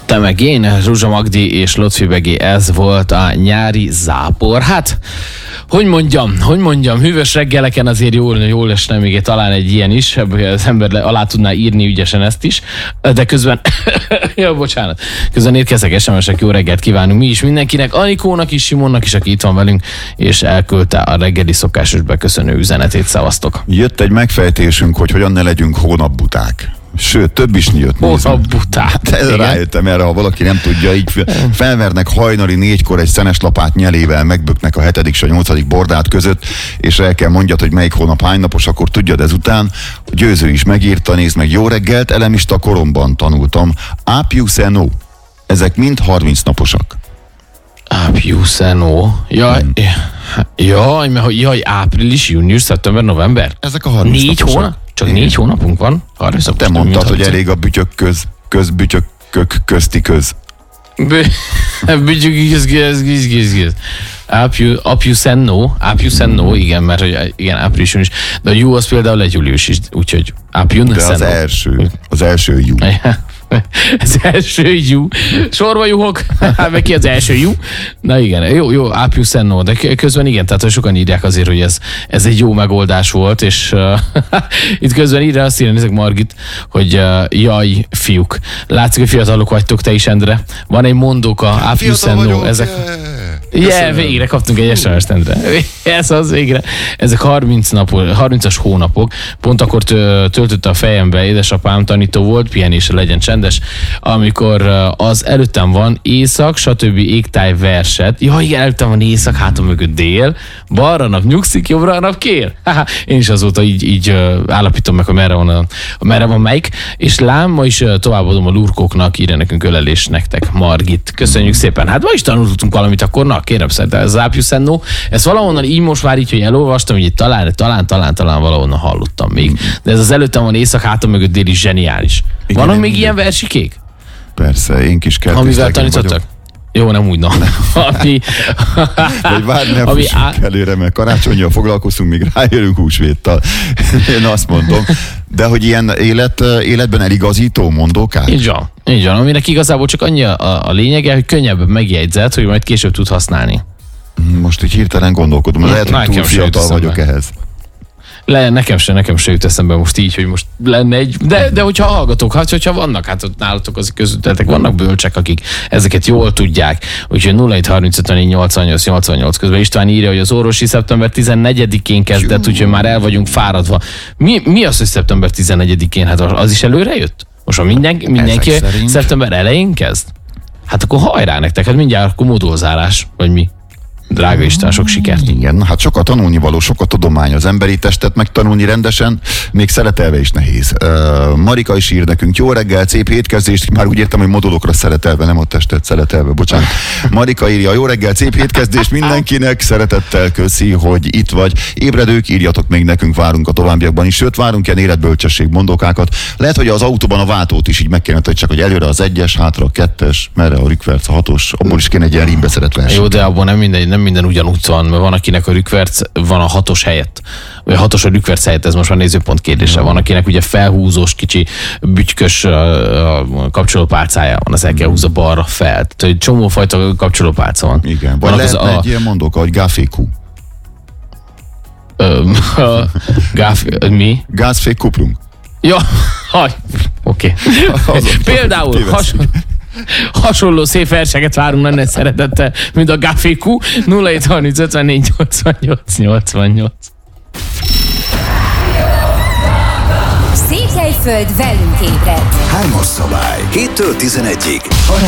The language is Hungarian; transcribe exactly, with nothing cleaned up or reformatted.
Te meg én, Zsuzsa Magdi és Lotfi Begé, ez volt a nyári zápor. Hát, hogy mondjam, hogy mondjam, hűvös reggeleken azért jól, jól esne még talán egy ilyen is, az ember alá tudná írni ügyesen ezt is, de közben, ja, bocsánat, közben érkeznek es em esek, jó reggelt kívánunk mi is mindenkinek, Anikónak is, Simonnak is, aki itt van velünk, és elküldte a reggeli szokásos beköszönő üzenetét, szavaztok. Jött egy megfejtésünk, hogy hogyan ne legyünk hónapbuták. Sőt, több is jött. Hónapbutát. Rájöttem erre, ha valaki nem tudja, így felvernek hajnali négykor egy szenes lapát nyelével, megböknek a hetedik és a nyolcadik bordát között, és el kell mondjad, hogy melyik hónap hány napos, akkor tudjad ezután. A Győző is megírta, nézd meg, jó reggelt, elemista koromban tanultam. Ápiuszeno. Ezek mind harminc naposak. Ápiuszeno. Jaj, hmm. jaj, mert jaj, április, június, szeptember, november. Ezek a harminc Négy naposak. hónap? Csak Igen. négy hónapunk van? harminc Te mondtad, hogy elég a bütyök köz, köz bütyökök közti köz. Bütyök köz, köz, köz, köz, köz. Ápiuszeno, Ápiuszeno, igen, mert hogy igen, április is. De a jú az például egy július is, úgyhogy Ápiuszeno. De az első, az első jú. Az első jú. Sorba juhok. Hát meg ki az első jú. Na igen, jó, jó, Ápiuszeno, de közben igen, tehát sokan írják azért, hogy ez, ez egy jó megoldás volt, és uh, itt közben írja azt írja, nézek Margit, hogy uh, jaj, fiúk, látszik, hogy fiatalok vagytok, te is, Endre. Van egy mondóka, Ápiuszeno, ezek... Yeah, végre kaptunk egy es em es-t, Endre. Ez az végre. Ezek harminc napos, harmincas hónapok. Pont akkor töltötte a fejembe, édesapám tanító volt, pihenésre legyen csendes, amikor az előttem van éjszak, stb. Égtáj verset. Ja, igen, előttem van éjszak, hátam mögött dél, balra nap nyugszik, jobbra a nap kér. Én is azóta így, így állapítom meg, hogy merre van, a, merre van melyik. És lám, ma is továbbadom a lurkóknak, írja nekünk ölelés nektek, Margit. Köszönjük szépen. Hát ma is tanultunk valamit akkor, na kérem szerintem, ez az Ápiuszeno. Ezt valahonnan így most már így, hogy elolvastam, hogy itt talán, talán, talán, talán valahonnan hallottam még. De ez az előttem van éjszak, hátam mögött dél is zseniális. Igen, Vannak még igen. ilyen versikék? Persze, én kis kertésztek. Amivel tanítottak? Jó, nem úgy, na. Ami, vagy várj, ne ami fussunk á... előre, mert karácsonnyal foglalkozunk, míg rájövünk húsvéttal. Én azt mondom. De hogy ilyen élet, életben eligazító mondókák? Így van, így van. Aminek igazából csak annyi a, a lényege, hogy könnyebb megjegyzed, hogy majd később tud használni. Most így hirtelen gondolkodom, lehet, hogy túl fiatal vagyok ehhez. Le, nekem se, nekem se jut eszembe most így, hogy most lenne egy, de, de hogyha hallgatók, hát hogyha vannak, hát ott nálatok az közöttetek, vannak bölcsek, akik ezeket jól tudják, úgyhogy nulla hét harmincöt nyolcvannyolc nyolcvannyolc közben István írja, hogy az orvosi szeptember tizennegyedikén kezdett, úgyhogy már el vagyunk fáradva. Mi, mi az, hogy szeptember tizennegyedikén? Hát az is előre jött? Most ha minden, mindenki szeptember elején kezd? Hát akkor hajrá nektek, hát mindjárt akkor modulzárás, vagy mi? Drága Isten, sok sikert. Igen, hát sokat tanulnivaló, sokat tudomány, az emberi testet megtanulni rendesen, még szeretelve is nehéz. Uh, Marika is ír nekünk, jó reggel, szép hétkezdést, már úgy értem, hogy modulokra szeretelve, nem a testet szeretelve, bocsánat. Marika írja, jó reggel, szép hétkezdést mindenkinek, szeretettel köszi, hogy itt vagy. Ébredők, írjatok még nekünk, várunk a továbbiakban is, sőt, várunk ilyen életbölcsesség mondókákat. Lehet, hogy az autóban a váltót is így meg kéne, hogy csak hogy előre az egyes, hátra a kettes, merre a rükverc, a hatos, abból is kéne egy ilyen rímbe szeret verseny. Jó, de abban nem mindegy, nem minden ugyanúgy van, mert van, akinek a rükverc van a hatos helyett, vagy a hatos a rükverc helyett, ez most már nézőpont kérdése. Van, akinek ugye felhúzós, kicsi, bütykös uh, kapcsolópálcája van, az el kell húzza balra fel. Tehát egy csomófajta kapcsolópálca van. Igen, vagy lehetne a... egy ilyen mondóka, hogy gáfékú. Gáf... mi? Gázfékkupplung. Ja, oké. Okay. Például has... hasonló szép verseket várunk lenne szeretettel, mint a Gaféku. Nulla hét harminc ötvennégy nyolcvannyolc nyolcvannyolc. Székelyföld velünk ébred. Hármas szabály. héttől tizenegyig.